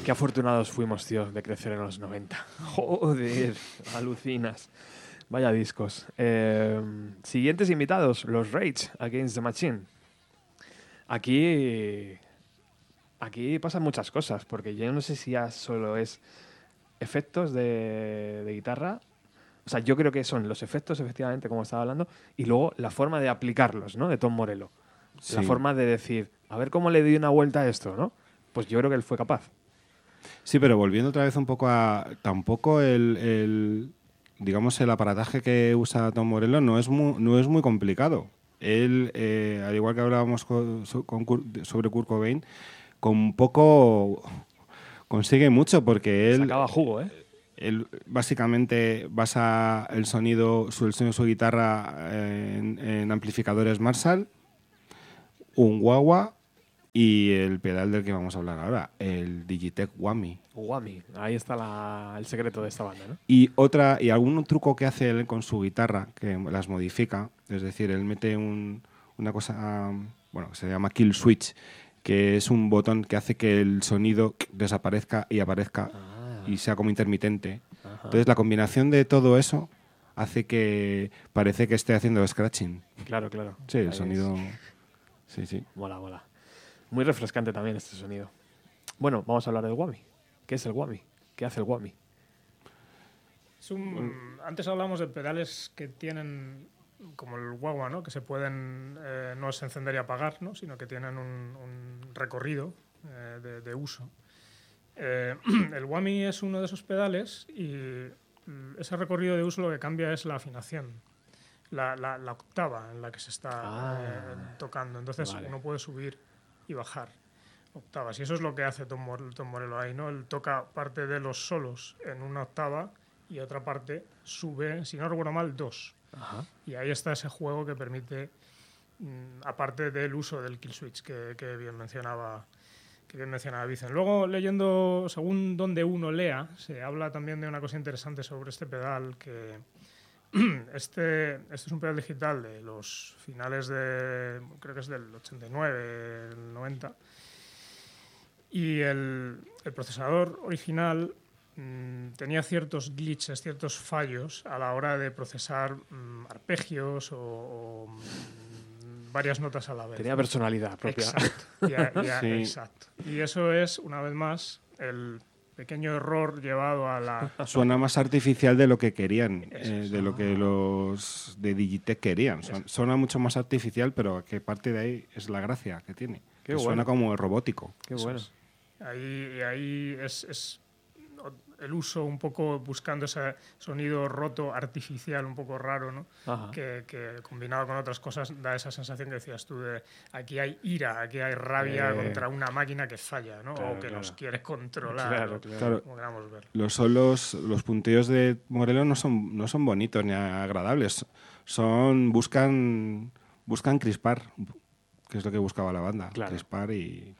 Qué afortunados fuimos, tío, de crecer en los 90. Joder, alucinas. Vaya discos. Siguientes invitados, los Rage Against the Machine. Aquí pasan muchas cosas, porque yo no sé si ya solo es efectos de guitarra. O sea, yo creo que son los efectos, efectivamente, como estaba hablando, y luego la forma de aplicarlos, ¿no? De Tom Morello. Sí. La forma de decir, a ver cómo le doy una vuelta a esto, ¿no? Pues yo creo que él fue capaz. Sí, pero volviendo otra vez un poco a... Tampoco digamos, el aparataje que usa Tom Morello no es muy complicado. Él, al igual que hablábamos sobre Kurt Cobain, con poco consigue mucho porque él... Sacaba jugo, ¿eh? Él básicamente basa el sonido de su guitarra en amplificadores Marshall, un wah-wah y el pedal del que vamos a hablar ahora, el Digitech Whammy. Whammy. Ahí está el secreto de esta banda, ¿no? Y algún truco que hace él con su guitarra, que las modifica, es decir, él mete una cosa, bueno, que se llama kill switch, que es un botón que hace que el sonido desaparezca y aparezca y sea como intermitente. Ajá. Entonces la combinación de todo eso hace que parece que esté haciendo scratching. Claro, claro. Sí, el Ahí sonido... es. Sí. Mola, mola. Muy refrescante también este sonido. Bueno, vamos a hablar del Whammy. ¿Qué es el Whammy? ¿Qué hace el Whammy? Antes hablamos de pedales que tienen, como el wah-wah, ¿no? Que se pueden, no es encender y apagar, ¿no? Sino que tienen un recorrido de uso. El Whammy es uno de esos pedales y ese recorrido de uso lo que cambia es la afinación, la octava en la que se está tocando. Entonces uno puede subir y bajar octavas. Y eso es lo que hace Tom Morello ahí, ¿no? Él toca parte de los solos en una octava y otra parte sube, si no recuerdo mal, 2. Ajá. Y ahí está ese juego que permite, aparte del uso del kill switch que bien mencionaba Vicen. Luego, leyendo, según donde uno lea, se habla también de una cosa interesante sobre este pedal, que este es un pedal digital de los finales creo que es del 89, el 90, y el procesador original tenía ciertos glitches, ciertos fallos a la hora de procesar arpegios o varias notas a la vez. Tenía personalidad propia. Exacto. Sí. Exacto. Y eso es, una vez más, el pequeño error llevado a la... Suena más artificial de lo que querían, de lo que los de Digitech querían. Suena mucho más artificial, pero que parte de ahí es la gracia que tiene. Qué que bueno. Suena como robótico. Qué bueno. Ahí es el uso un poco buscando ese sonido roto, artificial, un poco raro, ¿no? Que combinado con otras cosas da esa sensación que decías tú de aquí hay ira, aquí hay rabia contra una máquina que falla, ¿no? Claro, o que nos quiere controlar. Claro. Como queramos ver. Los solos, los punteos de Morello no son bonitos ni agradables. Buscan crispar, que es lo que buscaba la banda. Claro. Crispar y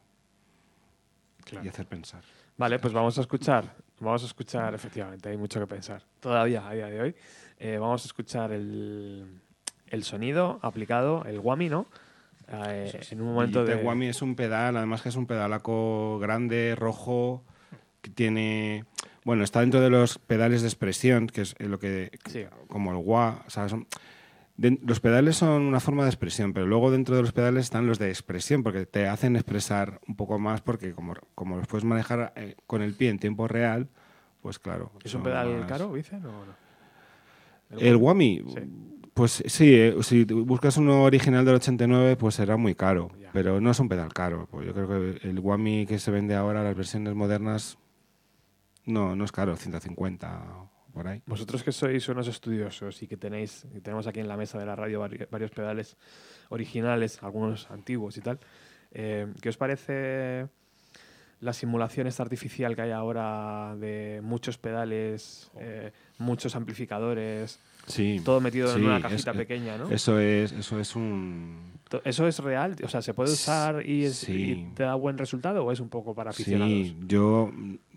hacer pensar. Vale, pues vamos a escuchar, efectivamente, hay mucho que pensar. Todavía, a día de hoy. Vamos a escuchar el sonido aplicado, el Whammy, ¿no? En un momento Digitech Whammy es un pedal, además que es un pedalaco grande, rojo, que tiene... Bueno, está dentro de los pedales de expresión, que es lo que... Sí. Como el wah, o sea, los pedales son una forma de expresión, pero luego dentro de los pedales están los de expresión, porque te hacen expresar un poco más, porque como los puedes manejar con el pie en tiempo real, pues claro. ¿Es un pedal caro, Vicen, o no? El Whammy, sí. Pues sí, si buscas uno original del 89, pues será muy caro, Ya. pero no es un pedal caro. Pues yo creo que el Whammy que se vende ahora, las versiones modernas, no es caro, 150 por ahí. Vosotros que sois unos estudiosos y que tenemos aquí en la mesa de la radio varios pedales originales, algunos antiguos y tal, ¿qué os parece la simulación esta artificial que hay ahora de muchos pedales, muchos amplificadores, Sí, todo metido en una cajita pequeña, ¿no? Eso es un... ¿Eso es real? O sea, ¿se puede usar y te da buen resultado o es un poco para aficionados? Sí, yo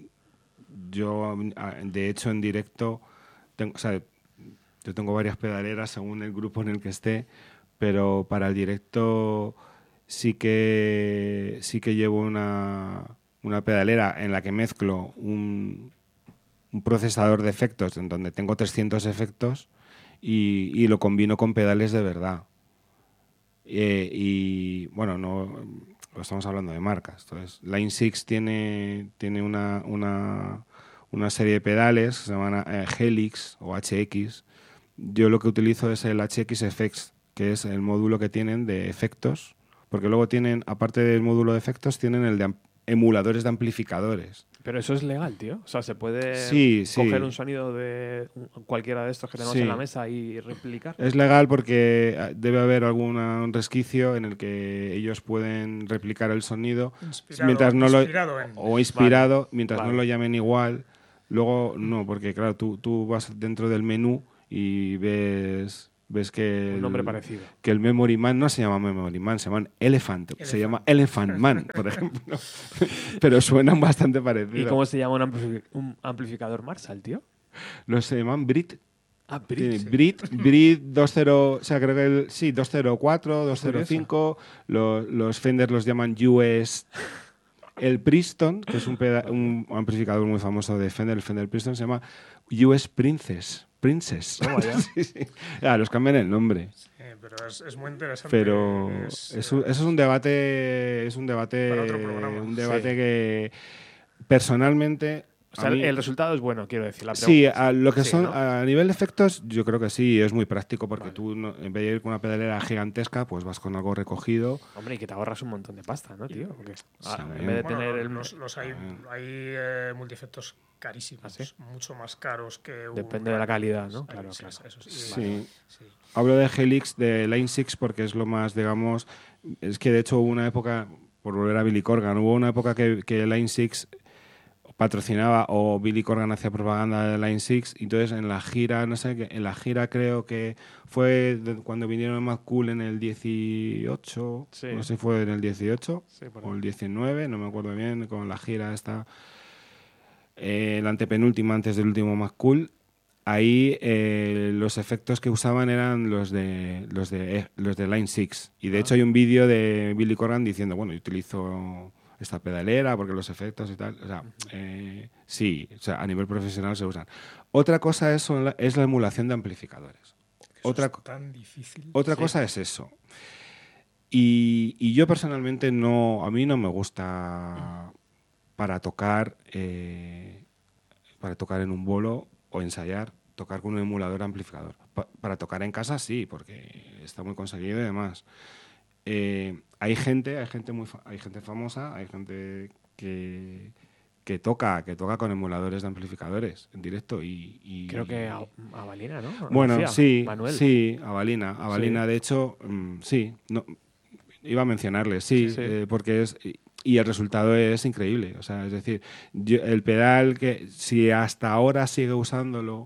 de hecho en directo yo tengo varias pedaleras según el grupo en el que esté, pero para el directo sí que llevo una pedalera en la que mezclo un procesador de efectos en donde tengo 300 efectos y lo combino con pedales de verdad. Y bueno, no estamos hablando de marcas. Entonces, Line 6 tiene una serie de pedales que se llaman Helix o HX. Yo lo que utilizo es el HX Effects, que es el módulo que tienen de efectos, porque luego tienen, aparte del módulo de efectos, tienen el de emuladores de amplificadores. Pero eso es legal, tío. O sea, se puede coger un sonido de cualquiera de estos que tenemos en la mesa y replicar. Es legal porque debe haber algún resquicio en el que ellos pueden replicar el sonido mientras no lo llamen igual. Luego no, porque claro, tú vas dentro del menú y ves que un nombre parecido. Que el Memory Man no se llama Memory Man, se llama Elephant. Se llama Elephant Man, por ejemplo. Pero suenan bastante parecidos. ¿Y cómo se llama un amplificador Marshall, tío? Se llaman Brit. Brit. Brit 20, o sea, creo que 204, 205. Los Fender los llaman US. El Preston, que es un amplificador muy famoso de Fender, el Fender Preston, se llama US Princess. Los cambian el nombre. Sí, pero es muy interesante. Pero eso es un debate. Es un debate. Para otro programa. Un debate que personalmente. O sea, el resultado es bueno, quiero decir. Sí, a nivel de efectos, yo creo que sí, es muy práctico porque tú, en vez de ir con una pedalera gigantesca, pues vas con algo recogido. Hombre, y que te ahorras un montón de pasta, ¿no, tío? Porque, en vez de tener hay multiefectos carísimos, mucho más caros que depende de la calidad, ¿no? Claro. Eso sí. Hablo de Helix, de Line 6, porque es lo más, digamos, es que de hecho hubo una época, por volver a Billy Corgan, hubo una época que Line 6 patrocinaba o Billy Corgan hacía propaganda de Line 6 y entonces en la gira, creo que fue cuando vinieron Mad Cool en el 18, no sé si fue en el 18 o el 19, no me acuerdo bien, con la gira esta, la antepenúltima antes del último Mad Cool. Ahí los efectos que usaban eran los de Line 6 y de hecho hay un vídeo de Billy Corgan diciendo, bueno, yo utilizo esta pedalera porque los efectos y tal, o sea, sí, o sea, a nivel profesional se usan. Otra cosa es la emulación de amplificadores. Es tan difícil. Otra cosa es eso. Y yo personalmente a mí no me gusta para tocar en un bolo o ensayar, tocar con un emulador amplificador. Para tocar en casa sí, porque está muy conseguido y demás. Hay gente famosa, hay gente que toca con emuladores de amplificadores en directo y creo que Avalina, ¿no? Bueno, sí, Manuel. Sí, Avalina, de hecho, sí, no, iba a mencionarle, sí. Porque y el resultado es increíble, o sea, es decir, el pedal que si hasta ahora sigue usándolo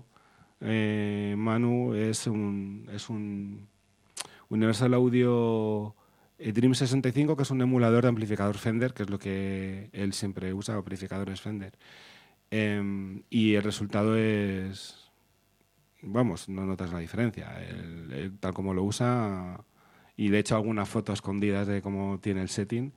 Manu es un Universal Audio Dream 65, que es un emulador de amplificador Fender, que es lo que él siempre usa, amplificadores Fender. Y el resultado es... Vamos, no notas la diferencia. Él, tal como lo usa, y le he hecho alguna foto escondidas de cómo tiene el setting.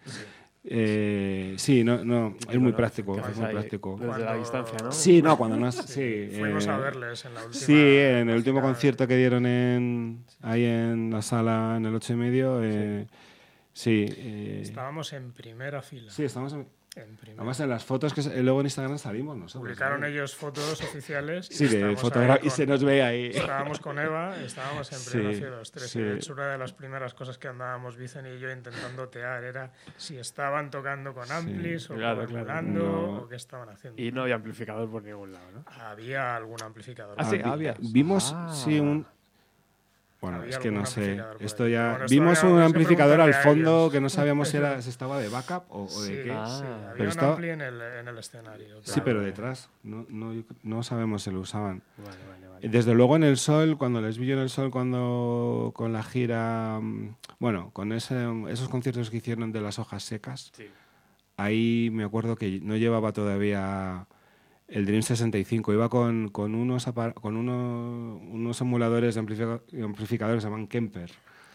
Sí, es muy práctico. Es muy práctico. Desde la distancia, ¿no? Sí, cuando no... Sí, fuimos a verles en la última... Sí, en el último concierto que dieron ahí en la sala, en el 8:30, sí. Estábamos en primera fila. Sí, estábamos en primera. Además, en las fotos que luego en Instagram salimos nosotros. Publicaron ellos fotos oficiales. Sí, de fotografía, y se nos ve ahí. Estábamos con Eva, estábamos en primera fila los tres. Y de hecho, una de las primeras cosas que andábamos Vicen y yo intentando tear era si estaban tocando con amplis o emulando o qué estaban haciendo. Y no había amplificador por ningún lado, ¿no? Había algún amplificador. Sí, había. Vimos, Bueno, es que no sé. Esto ya... Vimos un amplificador al fondo que no sabíamos si estaba de backup o de qué. Sí, había un ampli en el escenario. Sí, pero detrás. No sabemos si lo usaban. Vale. Desde luego en el Sol, cuando les vi yo en el Sol, con la gira... Bueno, con esos conciertos que hicieron de Las Hojas Secas, ahí me acuerdo que no llevaba todavía... El Dream 65 iba con unos emuladores de amplificadores que se llaman Kemper.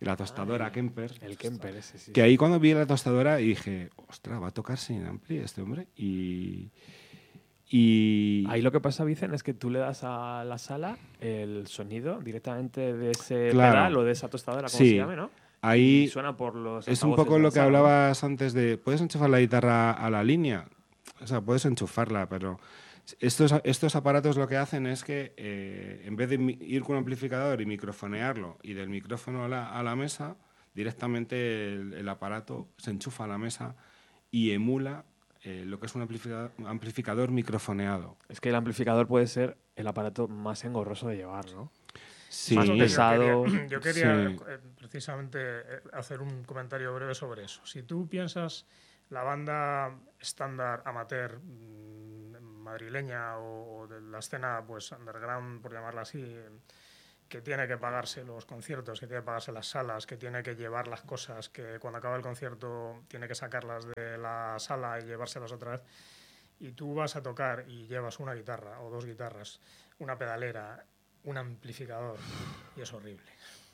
y la tostadora Kemper. El Kemper ese, sí. Que ahí cuando vi la tostadora dije, ostras, va a tocar sin ampli este hombre. Y Ahí lo que pasa, Vicen, es que tú le das a la sala el sonido directamente de ese Claro. pedal o de esa tostadora, como Sí. se llame, ¿no? Ahí Y suena por los es un altavoces poco de la lo que sala, ¿no? hablabas antes de, ¿puedes enchufar la guitarra a la línea? O sea, puedes enchufarla, pero estos aparatos lo que hacen es que en vez de ir con un amplificador y microfonearlo y del micrófono a la mesa, directamente el aparato se enchufa a la mesa y emula lo que es un amplificador microfoneado. Es que el amplificador puede ser el aparato más engorroso de llevar, ¿no? Sí, Más pesado. Yo quería Sí. precisamente hacer un comentario breve sobre eso. Si tú piensas la banda estándar amateur madrileña o de la escena pues underground, por llamarla así, que tiene que pagarse los conciertos, que tiene que pagarse las salas, que tiene que llevar las cosas, que cuando acaba el concierto tiene que sacarlas de la sala y llevárselas otra vez, y tú vas a tocar y llevas una guitarra o dos guitarras, una pedalera, un amplificador, y es horrible.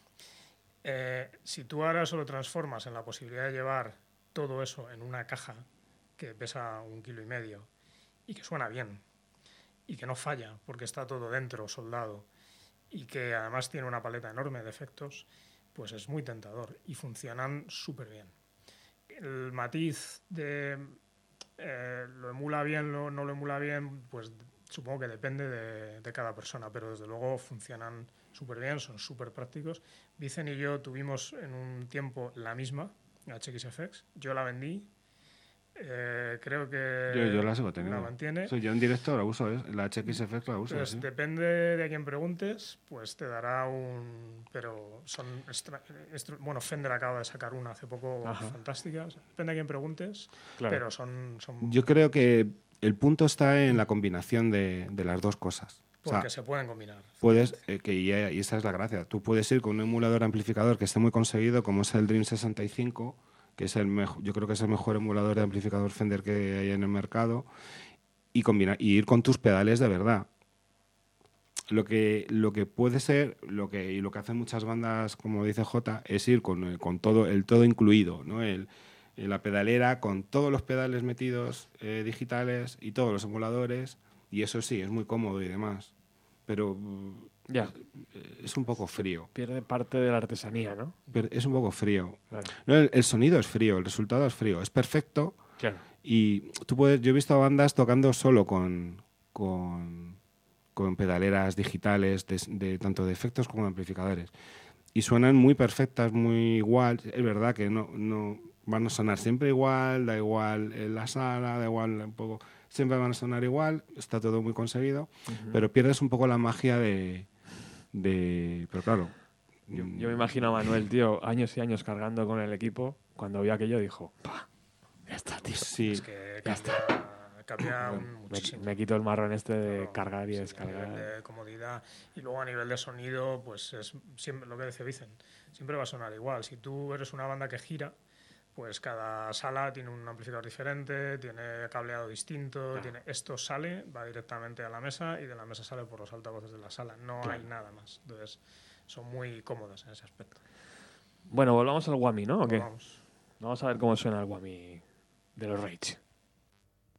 Si tú ahora solo transformas en la posibilidad de llevar todo eso en una caja que pesa 1,5 kilos y que suena bien y que no falla porque está todo dentro soldado y que además tiene una paleta enorme de efectos, pues es muy tentador y funcionan súper bien. El matiz de lo emula bien, no lo emula bien, pues supongo que depende de cada persona, pero desde luego funcionan súper bien, son súper prácticos. Vicen y yo tuvimos en un tiempo la misma, la HXFX, yo la vendí, creo que Yo la sigo teniendo. la mantiene. Yo en directo la uso, la HXFX la uso. Pues Sí. depende de a quien preguntes, pues te dará un... Pero son... Bueno, Fender acaba de sacar una hace poco fantástica. Depende de a quien preguntes, Claro. pero son... Yo creo que el punto está en la combinación de las dos cosas. Porque o sea, se pueden combinar. puedes, y esa es la gracia, tú puedes ir con un emulador amplificador que esté muy conseguido, como es el Dream 65, que es yo creo que es el mejor emulador de amplificador Fender que hay en el mercado, y ir con tus pedales de verdad. Lo que puede ser, lo que hacen muchas bandas, como dice J, es ir con todo, el todo incluido, ¿no? La pedalera con todos los pedales metidos digitales y todos los emuladores, y eso sí, es muy cómodo y demás. Pero Ya. es un poco frío. Pierde parte de la artesanía, ¿no? Es un poco frío. Claro. No, el sonido es frío, el resultado es frío. Es perfecto. Claro. Y yo he visto bandas tocando solo con pedaleras digitales, tanto de efectos como de amplificadores. Y suenan muy perfectas, muy igual. Es verdad que no van a sonar siempre igual, da igual en la sala, da igual un poco... Siempre van a sonar igual, está todo muy conseguido, pero pierdes un poco la magia de pero claro... Yo me imagino a Manuel, tío, años y años cargando con el equipo. Cuando vio aquello dijo, ¡pah! Ya está, tío. Sí. Es que cambia muchísimo. Me quito el marrón este de Claro, cargar y sí, descargar. A nivel de comodidad y luego a nivel de sonido, pues es siempre lo que dice Vicen, siempre va a sonar igual. Si tú eres una banda que gira, pues cada sala tiene un amplificador diferente, tiene cableado distinto, esto sale, va directamente a la mesa y de la mesa sale por los altavoces de la sala. No hay nada más. Entonces, son muy cómodas en ese aspecto. Bueno, volvamos al Whammy, ¿no? ¿O qué? Vamos. Vamos a ver cómo suena el Whammy de los Rage.